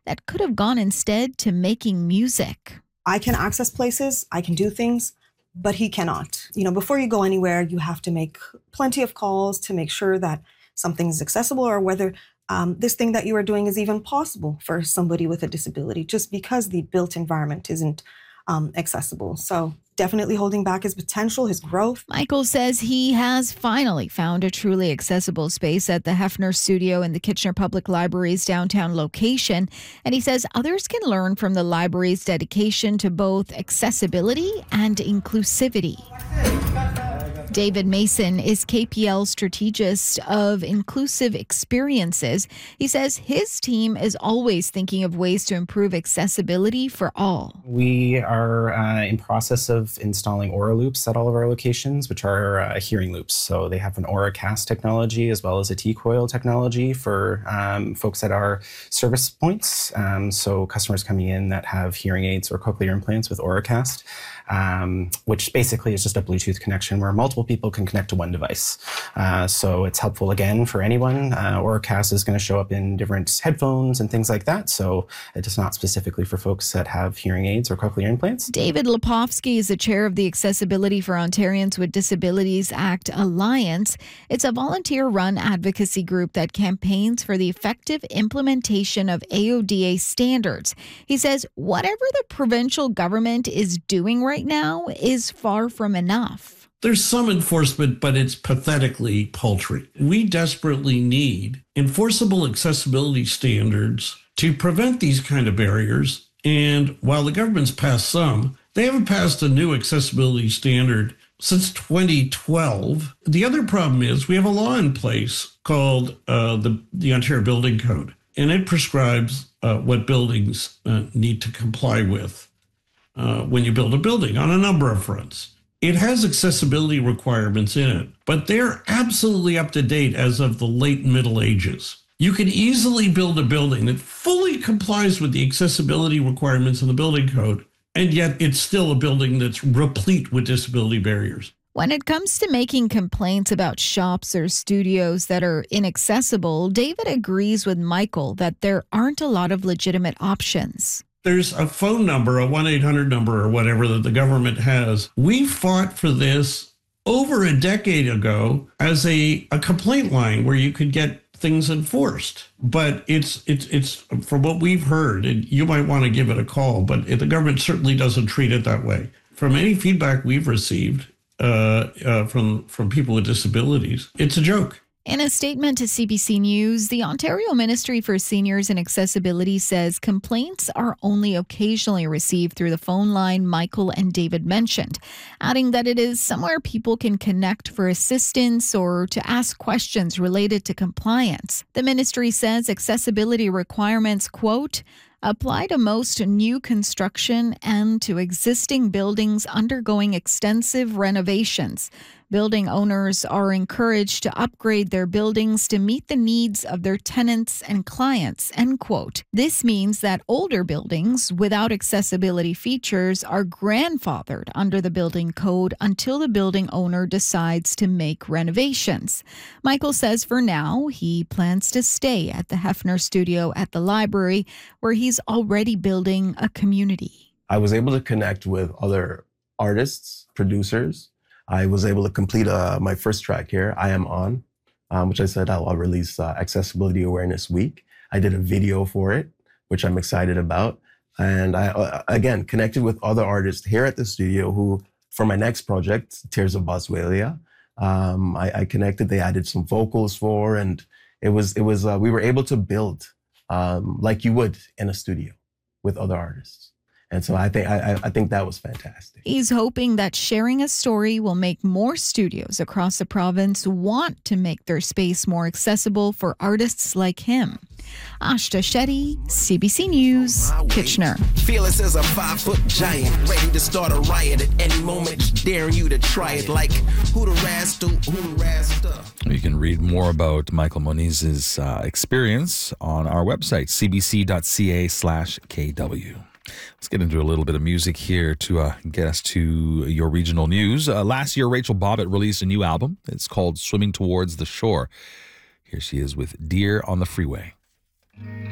that could have gone instead to making music. I can access places, I can do things, but he cannot. Before you go anywhere, you have to make plenty of calls to make sure that something is accessible or whether this thing that you are doing is even possible for somebody with a disability, just because the built environment isn't accessible. So definitely holding back his potential, his growth. Michael says he has finally found a truly accessible space at the Hefner Studio in the Kitchener Public Library's downtown location. And he says others can learn from the library's dedication to both accessibility and inclusivity. David Mason is KPL's strategist of inclusive experiences. He says his team is always thinking of ways to improve accessibility for all. We are in process of installing Aura loops at all of our locations, which are hearing loops. So they have an AuraCast technology as well as a T-Coil technology for folks at our service points. So customers coming in that have hearing aids or cochlear implants with AuraCast, which basically is just a Bluetooth connection where multiple people can connect to one device. So it's helpful again for anyone. AuraCast is going to show up in different headphones and things like that. So it is not specifically for folks that have hearing aids or cochlear implants. David Lepofsky is the chair of the Accessibility for Ontarians with Disabilities Act Alliance. It's a volunteer-run advocacy group that campaigns for the effective implementation of AODA standards. He says whatever the provincial government is doing right now is far from enough. There's some enforcement, but it's pathetically paltry. We desperately need enforceable accessibility standards to prevent these kind of barriers. And while the government's passed some, they haven't passed a new accessibility standard since 2012. The other problem is we have a law in place called the Ontario Building Code, and it prescribes what buildings need to comply with when you build a building on a number of fronts. It has accessibility requirements in it, but they're absolutely up to date as of the late Middle Ages. You can easily build a building that fully complies with the accessibility requirements in the building code, and yet it's still a building that's replete with disability barriers. When it comes to making complaints about shops or studios that are inaccessible, David agrees with Michael that there aren't a lot of legitimate options. There's a phone number, a 1-800 number or whatever that the government has. We fought for this over a decade ago as a complaint line where you could get things enforced. But it's from what we've heard, and you might want to give it a call, but the government certainly doesn't treat it that way. From any feedback we've received from people with disabilities, it's a joke. In a statement to CBC News, the Ontario Ministry for Seniors and Accessibility says complaints are only occasionally received through the phone line Michael and David mentioned, adding that it is somewhere people can connect for assistance or to ask questions related to compliance. The ministry says accessibility requirements, quote, apply to most new construction and to existing buildings undergoing extensive renovations. Building owners are encouraged to upgrade their buildings to meet the needs of their tenants and clients, end quote. This means that older buildings without accessibility features are grandfathered under the building code until the building owner decides to make renovations. Michael says for now, he plans to stay at the Hefner Studio at the library, where he's already building a community. I was able to connect with other artists, producers. I was able to complete my first track here, I Am On, which I said I'll release Accessibility Awareness Week. I did a video for it, which I'm excited about. And I, again, connected with other artists here at the studio who, for my next project, Tears of Boswellia, I connected, they added some vocals for, and it was we were able to build like you would in a studio with other artists. And so I think that was fantastic. He's hoping that sharing a story will make more studios across the province want to make their space more accessible for artists like him. Ashta Shetty, CBC News, Kitchener. Fearless as a 5-foot giant, ready to start a riot at any moment, daring you to try it like who the Rasta. You can read more about Michael Moniz's experience on our website, cbc.ca/kw. Let's get into a little bit of music here to get us to your regional news. Last year, Rachel Bobbitt released a new album. It's called Swimming Towards the Shore. Here she is with Deer on the Freeway.